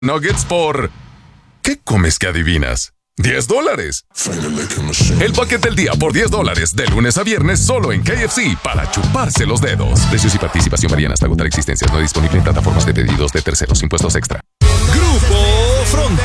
nuggets por... ¿Qué comes que adivinas? $10. El paquete del día por $10, de lunes a viernes, solo en KFC, para chuparse los dedos. Precios y participación varían hasta agotar existencias. No disponible en plataformas de pedidos de terceros. Impuestos extra.